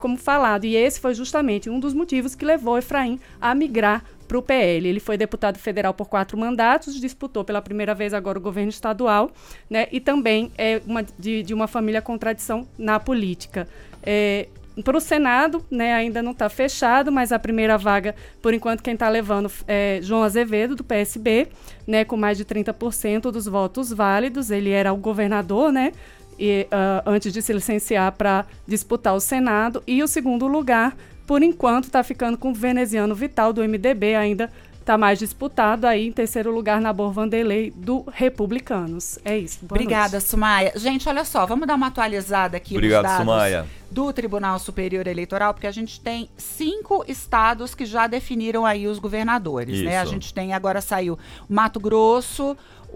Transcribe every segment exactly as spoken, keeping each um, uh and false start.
como falado. E esse foi justamente um dos motivos que levou Efraim a migrar para o P L. Ele foi deputado federal por quatro mandatos, disputou pela primeira vez agora o governo estadual, né, e também é uma, de, de uma família com tradição na política. É, para o Senado, né, ainda não está fechado, mas a primeira vaga, por enquanto, quem está levando é João Azevedo, do P S B, né, com mais de trinta por cento dos votos válidos. Ele era o governador, né, e, uh, antes de se licenciar para disputar o Senado. E o segundo lugar, por enquanto, está ficando com o Veneziano Vital, do M D B, ainda está mais disputado. Aí, em terceiro lugar, Nabor Vanderlei, do Republicanos. É isso. Boa Obrigada, noite. Sumaia. Gente, olha só, vamos dar uma atualizada aqui Obrigado, nos dados Sumaia. do Tribunal Superior Eleitoral, porque a gente tem cinco estados que já definiram aí os governadores, Isso. né? A gente tem, agora saiu o Mato Grosso,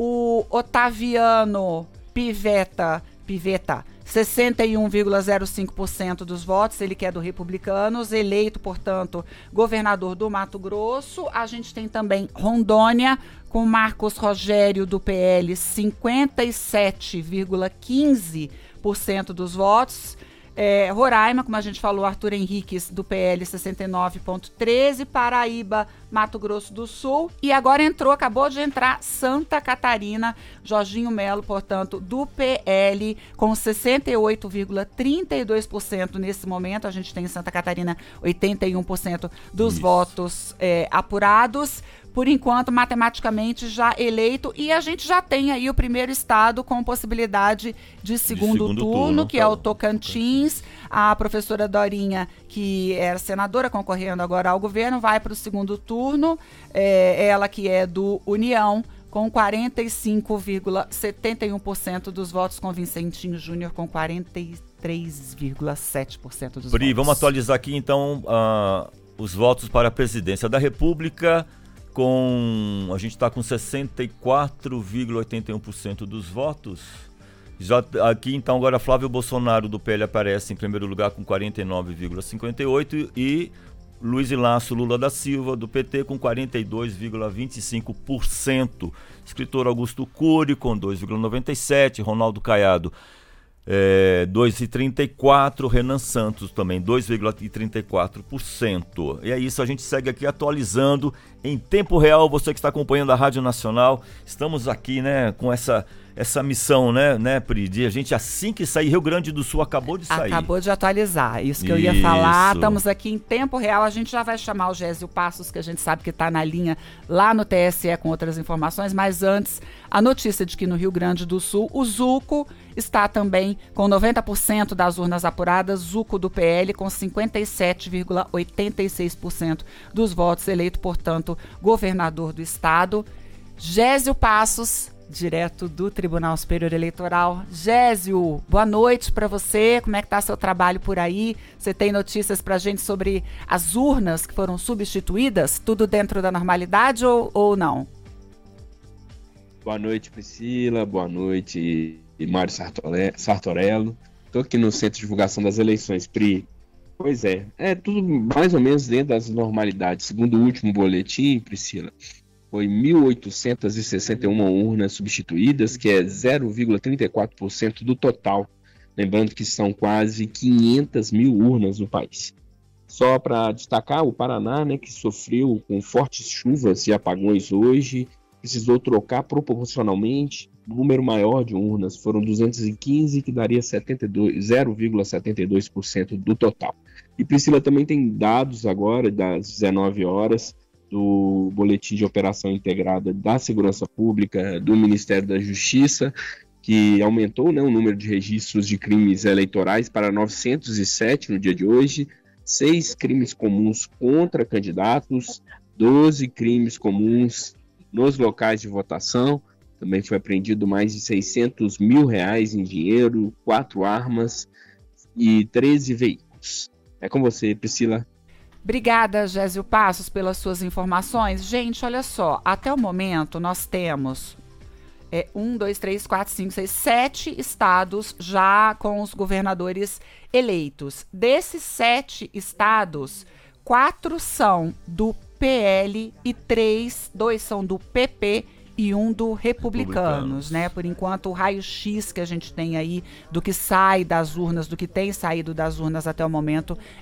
o Otaviano Pivetta, Pivetta, sessenta e um vírgula zero cinco por cento dos votos, ele que é do Republicanos, eleito, portanto, governador do Mato Grosso. A gente tem também Rondônia, com Marcos Rogério, do P L, cinquenta e sete vírgula quinze por cento dos votos. É, Roraima, como a gente falou, Arthur Henriques, do P L, sessenta e nove vírgula treze, Paraíba, Mato Grosso do Sul, e agora entrou, acabou de entrar Santa Catarina, Jorginho Melo, portanto, do P L, com sessenta e oito vírgula trinta e dois por cento nesse momento. A gente tem em Santa Catarina oitenta e um por cento dos Isso. votos é, apurados. Por enquanto, matematicamente já eleito, e a gente já tem aí o primeiro estado com possibilidade de segundo, de segundo turno, turno, que é tá o Tocantins. A professora Dorinha, que era senadora concorrendo agora ao governo, vai para o segundo turno. É, ela que é do União, com quarenta e cinco vírgula setenta e um por cento dos votos, com Vicentinho Júnior com quarenta e três vírgula sete por cento dos Pri, votos. vamos atualizar aqui então uh, os votos para a presidência da República. Com, a gente está com sessenta e quatro vírgula oitenta e um por cento dos votos. Já aqui então agora Flávio Bolsonaro do P L aparece em primeiro lugar com quarenta e nove vírgula cinquenta e oito por cento e Luiz Inácio Lula da Silva do P T com quarenta e dois vírgula vinte e cinco por cento. Escritor Augusto Cury com dois vírgula noventa e sete por cento. Ronaldo Caiado É, dois vírgula trinta e quatro por cento, Renan Santos também dois vírgula trinta e quatro por cento. E é isso, a gente segue aqui atualizando em tempo real. Você que está acompanhando a Rádio Nacional, estamos aqui, né, com essa, essa missão, né, né, Pri, de a gente assim que sair, Rio Grande do Sul acabou de sair. Acabou de atualizar, isso que eu ia Isso. falar. Estamos aqui em tempo real, a gente já vai chamar o Gésio Passos, que a gente sabe que está na linha lá no T S E com outras informações, mas antes, a notícia de que no Rio Grande do Sul, o Zuco está também com noventa por cento das urnas apuradas, Zuco do P L com cinquenta e sete vírgula oitenta e seis por cento dos votos, eleito, portanto, governador do estado. Gésio Passos, direto do Tribunal Superior Eleitoral. Gésio, boa noite para você. Como é que está seu trabalho por aí? Você tem notícias para a gente sobre as urnas que foram substituídas? Tudo dentro da normalidade ou, ou não? Boa noite, Priscila. Boa noite, Mário Sartorello. Estou aqui no Centro de Divulgação das Eleições, Pri. Pois é, é tudo mais ou menos dentro das normalidades. Segundo o último boletim, Priscila, foi mil oitocentas e sessenta e uma urnas substituídas, que é zero vírgula trinta e quatro por cento do total. Lembrando que são quase quinhentas mil urnas no país. Só para destacar, o Paraná, né, que sofreu com fortes chuvas e apagões hoje, precisou trocar proporcionalmente um número maior de urnas, foram duzentas e quinze, que daria zero vírgula setenta e dois por cento do total. E Priscila também tem dados agora das dezenove horas do Boletim de Operação Integrada da Segurança Pública do Ministério da Justiça, que aumentou, né, o número de registros de crimes eleitorais para novecentos e sete no dia de hoje, seis crimes comuns contra candidatos, doze crimes comuns nos locais de votação. Também foi apreendido mais de seiscentos mil reais em dinheiro, quatro armas e treze veículos. É com você, Priscila. Obrigada, Gésio Passos, pelas suas informações. Gente, olha só, até o momento nós temos é, um, dois, três, quatro, cinco, seis, sete estados já com os governadores eleitos. Desses sete estados, quatro são do P L e três, dois são do P P e um do Republicanos, Republicanos, né? Por enquanto, o raio-x que a gente tem aí do que sai das urnas, do que tem saído das urnas até o momento,